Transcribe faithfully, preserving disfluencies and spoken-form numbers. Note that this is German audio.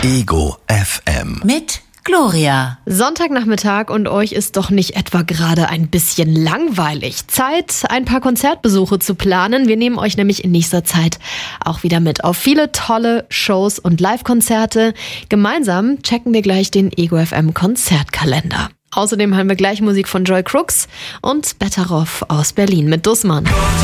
Ego F M. Mit Gloria. Sonntagnachmittag und euch ist doch nicht etwa gerade ein bisschen langweilig. Zeit, ein paar Konzertbesuche zu planen. Wir nehmen euch nämlich in nächster Zeit auch wieder mit auf viele tolle Shows und Live-Konzerte. Gemeinsam checken wir gleich den Ego F M Konzertkalender. Außerdem hören wir gleich Musik von Joy Crooks und Betteroff aus Berlin mit Dussmann.